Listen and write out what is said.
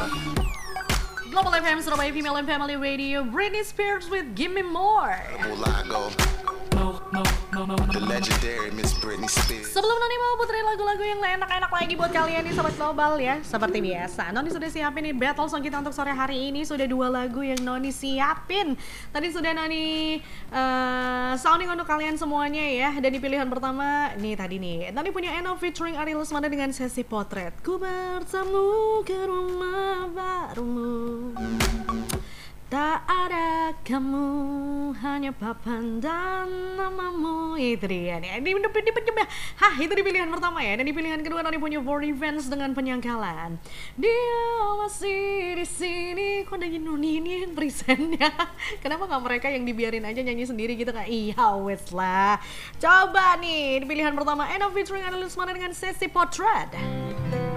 Global FM Surabaya Female and Family Radio, Britney Spears with Give Me More. The legendary Miss Britney Spears. Sebelum Noni mau puterin lagu-lagu yang enak-enak lagi buat kalian nih Sobat Global ya. Seperti biasa, Noni sudah siapin nih battle song kita untuk sore hari ini. Sudah 2 lagu yang Noni siapin. Tadi sudah Noni sounding untuk kalian semuanya ya. Dan di pilihan pertama, nih tadi nih Noni punya Eno featuring Ari Lesmana dengan Sesi Potret. Ku bertemu ke rumah barumu, tak ada kamu, hanya papan dan namamu. Itu dia nih. Itu di pilihan pertama ya. Dan di pilihan kedua Noni punya For Revenge dengan Penyangkalan. Dia masih di sini. Kok ada Noni ini yang presentnya? Kenapa nggak mereka yang dibiarin aja nyanyi sendiri gitu kan? Iya wes lah. Coba nih di pilihan pertama Eno featuring Ari Lesmana dengan Sesi Potret.